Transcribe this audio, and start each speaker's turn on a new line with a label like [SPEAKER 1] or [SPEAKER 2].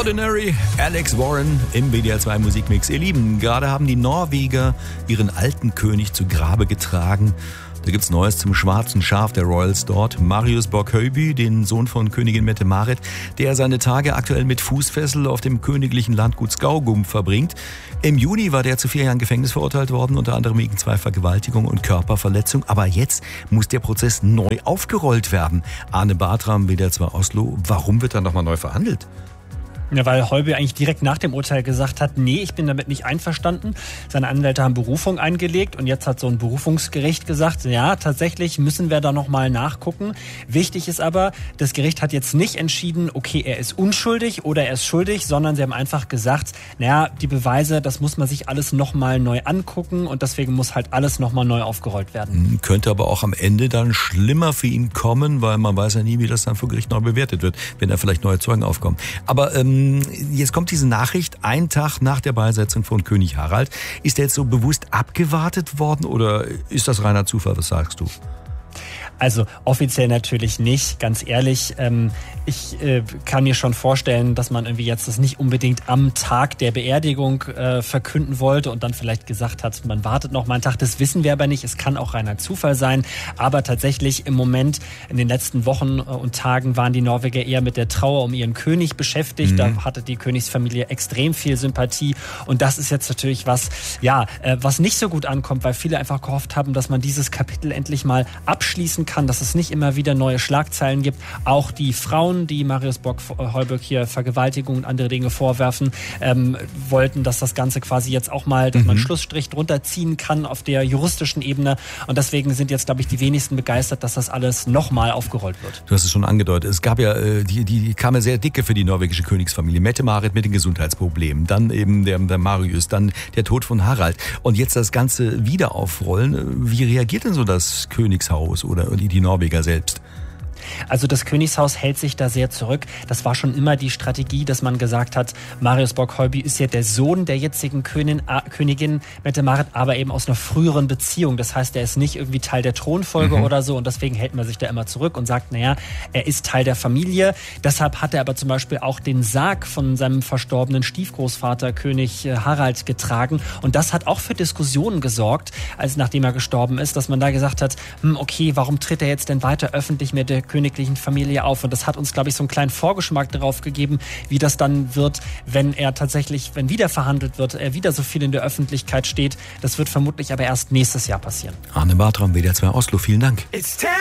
[SPEAKER 1] Ordinary, Alex Warren im WDR 2 Musikmix. Ihr Lieben, gerade haben die Norweger ihren alten König zu Grabe getragen. Da gibt's Neues zum schwarzen Schaf der Royals dort. Marius Borg-Høiby, den Sohn von Königin Mette-Marit, der seine Tage aktuell mit Fußfessel auf dem königlichen Landgut Skaugum verbringt. Im Juni war der zu 4 Jahren Gefängnis verurteilt worden, unter anderem wegen 2 Vergewaltigungen und Körperverletzung. Aber jetzt muss der Prozess neu aufgerollt werden. Arne Bartram, WDR 2 Oslo. Warum wird da nochmal neu verhandelt?
[SPEAKER 2] Ja, weil Høiby eigentlich direkt nach dem Urteil gesagt hat, nee, ich bin damit nicht einverstanden. Seine Anwälte haben Berufung eingelegt und jetzt hat so ein Berufungsgericht gesagt, ja, tatsächlich müssen wir da nochmal nachgucken. Wichtig ist aber, das Gericht hat jetzt nicht entschieden, okay, er ist unschuldig oder er ist schuldig, sondern sie haben einfach gesagt, naja, die Beweise, das muss man sich alles nochmal neu angucken und deswegen muss halt alles nochmal neu aufgerollt werden.
[SPEAKER 1] Könnte aber auch am Ende dann schlimmer für ihn kommen, weil man weiß ja nie, wie das dann vor Gericht neu bewertet wird, wenn da vielleicht neue Zeugen aufkommen. Aber jetzt kommt diese Nachricht, einen Tag nach der Beisetzung von König Harald. Ist der jetzt so bewusst abgewartet worden oder ist das reiner Zufall? Was sagst du?
[SPEAKER 2] Also offiziell natürlich nicht, ganz ehrlich. Ich kann mir schon vorstellen, dass man irgendwie jetzt das nicht unbedingt am Tag der Beerdigung verkünden wollte und dann vielleicht gesagt hat, man wartet noch mal einen Tag. Das wissen wir aber nicht. Es kann auch reiner Zufall sein. Aber tatsächlich im Moment, in den letzten Wochen und Tagen waren die Norweger eher mit der Trauer um ihren König beschäftigt. Da hatte die Königsfamilie extrem viel Sympathie. Und das ist jetzt natürlich was, ja, was nicht so gut ankommt, weil viele einfach gehofft haben, dass man dieses Kapitel endlich mal abschließen kann, dass es nicht immer wieder neue Schlagzeilen gibt. Auch die Frauen, die Marius Borg-Høiby hier Vergewaltigung und andere Dinge vorwerfen, wollten, dass das Ganze quasi jetzt auch mal, dass man einen Schlussstrich drunter ziehen kann auf der juristischen Ebene. Und deswegen sind jetzt, glaube ich, die wenigsten begeistert, dass das alles nochmal aufgerollt wird.
[SPEAKER 1] Du hast es schon angedeutet. Es gab ja, die kam ja sehr dicke für die norwegische Königsfamilie. Mette-Marit mit den Gesundheitsproblemen, dann eben der Marius, dann der Tod von Harald. Und jetzt das Ganze wieder aufrollen. Wie reagiert denn so das Königshaus oder die Norweger selbst?
[SPEAKER 2] Also das Königshaus hält sich da sehr zurück. Das war schon immer die Strategie, dass man gesagt hat, Marius Borg-Høiby ist ja der Sohn der jetzigen Königin Mette-Marit, aber eben aus einer früheren Beziehung. Das heißt, er ist nicht irgendwie Teil der Thronfolge oder so und deswegen hält man sich da immer zurück und sagt, naja, er ist Teil der Familie. Deshalb hat er aber zum Beispiel auch den Sarg von seinem verstorbenen Stiefgroßvater König Harald getragen und das hat auch für Diskussionen gesorgt, als nachdem er gestorben ist, dass man da gesagt hat, okay, warum tritt er jetzt denn weiter öffentlich mit der königlichen Familie auf? Und das hat uns, glaube ich, so einen kleinen Vorgeschmack darauf gegeben, wie das dann wird, wenn er tatsächlich, wenn wieder verhandelt wird, er wieder so viel in der Öffentlichkeit steht. Das wird vermutlich aber erst nächstes Jahr passieren.
[SPEAKER 1] Arne Bartram, WDR 2 Oslo, vielen Dank.